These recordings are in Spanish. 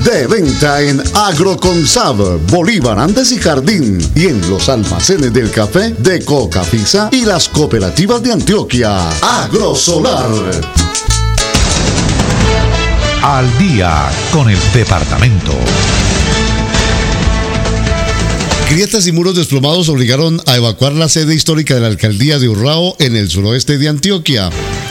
De venta en Agroconsab, Bolívar, Andes y Jardín, y en los almacenes del café de Cocafisa y las cooperativas de Antioquia. Agrosolar. Al día con el departamento. Grietas y muros desplomados obligaron a evacuar la sede histórica de la alcaldía de Urrao en el suroeste de Antioquia.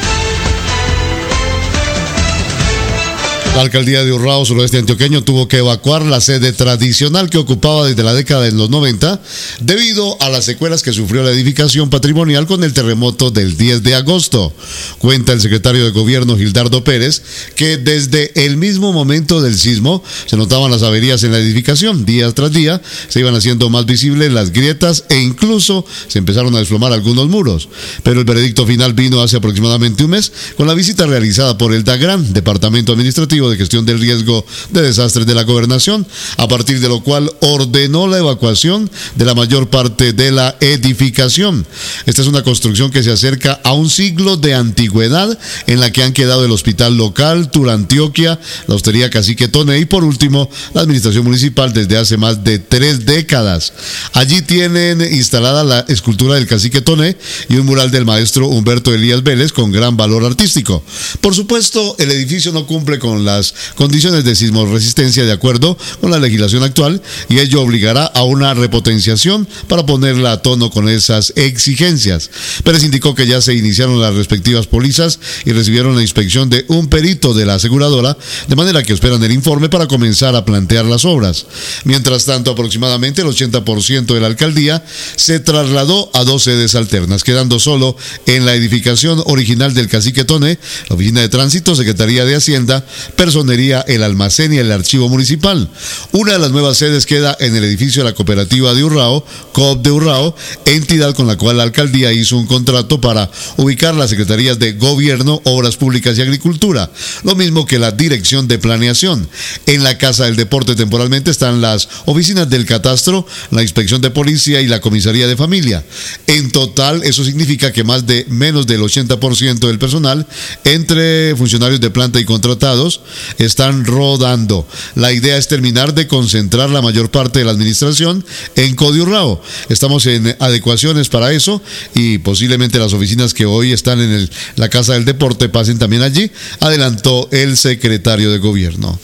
La alcaldía de Urrao, suroeste antioqueño, tuvo que evacuar la sede tradicional que ocupaba desde la década de los 90 debido a las secuelas que sufrió la edificación patrimonial con el terremoto del 10 de agosto. Cuenta el secretario de Gobierno, Gildardo Pérez, que desde el mismo momento del sismo se notaban las averías en la edificación. Día tras día se iban haciendo más visibles las grietas e incluso se empezaron a desplomar algunos muros. Pero el veredicto final vino hace aproximadamente un mes con la visita realizada por el DAGRAN, Departamento Administrativo de Gestión del Riesgo de Desastres de la Gobernación, a partir de lo cual ordenó la evacuación de la mayor parte de la edificación. Esta es una construcción que se acerca a un siglo de antigüedad, en la que han quedado el hospital local, Turantioquia, la hostería Cacique Toné y por último la administración municipal desde hace más de 3 décadas. Allí tienen instalada la escultura del Cacique Toné y un mural del maestro Humberto Elías Vélez con gran valor artístico. Por supuesto, el edificio no cumple con las condiciones de sismoresistencia de acuerdo con la legislación actual y ello obligará a una repotenciación para ponerla a tono con esas exigencias. Pérez indicó que ya se iniciaron las respectivas pólizas y recibieron la inspección de un perito de la aseguradora, de manera que esperan el informe para comenzar a plantear las obras. Mientras tanto, aproximadamente el 80% de la alcaldía se trasladó a 2 sedes alternas, quedando solo en la edificación original del Cacique Toné, la oficina de tránsito, Secretaría de Hacienda, Personería, el almacén y el archivo municipal. Una de las nuevas sedes queda en el edificio de la cooperativa de Urrao, Coop de Urrao, entidad con la cual la alcaldía hizo un contrato para ubicar las secretarías de Gobierno, Obras Públicas y Agricultura, lo mismo que la Dirección de Planeación. En la Casa del Deporte temporalmente están las oficinas del Catastro, la Inspección de Policía y la Comisaría de Familia. En total, eso significa que menos del 80% del personal, entre funcionarios de planta y contratados, están rodando. La idea es terminar de concentrar la mayor parte de la administración en Codiurrao. Estamos en adecuaciones para eso y posiblemente las oficinas que hoy están en la Casa del Deporte pasen también allí, adelantó el secretario de Gobierno.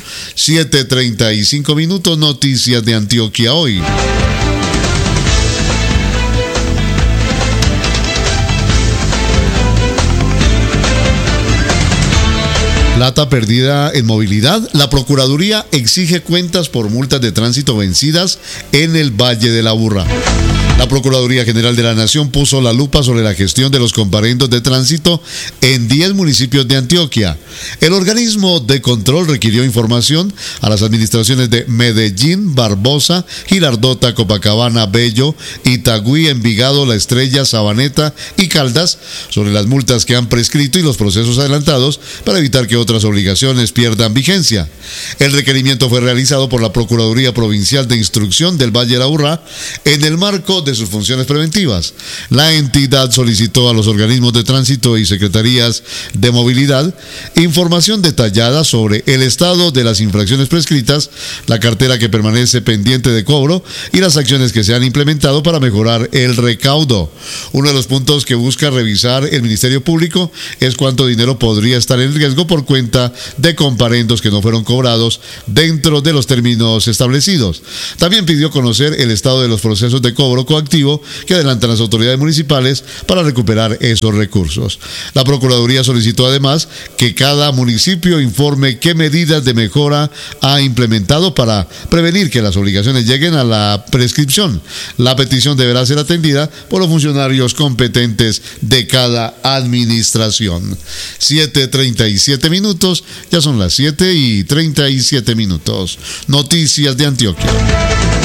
7:35 minutos, noticias de Antioquia hoy. Plata perdida en movilidad. La Procuraduría exige cuentas por multas de tránsito vencidas en el Valle de la Aburrá. La Procuraduría General de la Nación puso la lupa sobre la gestión de los comparendos de tránsito en 10 municipios de Antioquia. El organismo de control requirió información a las administraciones de Medellín, Barbosa, Girardota, Copacabana, Bello, Itagüí, Envigado, La Estrella, Sabaneta y Caldas sobre las multas que han prescrito y los procesos adelantados para evitar que otras obligaciones pierdan vigencia. El requerimiento fue realizado por la Procuraduría Provincial de Instrucción del Valle de la Aburrá en el marco de sus funciones preventivas. La entidad solicitó a los organismos de tránsito y secretarías de movilidad información detallada sobre el estado de las infracciones prescritas, la cartera que permanece pendiente de cobro y las acciones que se han implementado para mejorar el recaudo. Uno de los puntos que busca revisar el Ministerio Público es cuánto dinero podría estar en riesgo por cuenta de comparendos que no fueron cobrados dentro de los términos establecidos. También pidió conocer el estado de los procesos de cobro coactivo que adelantan las autoridades municipales para recuperar esos recursos. La Procuraduría solicitó además que cada municipio informe qué medidas de mejora ha implementado para prevenir que las obligaciones lleguen a la prescripción. La petición deberá ser atendida por los funcionarios competentes de cada administración. 7:37 minutos, ya son las 7:37 minutos. Noticias de Antioquia.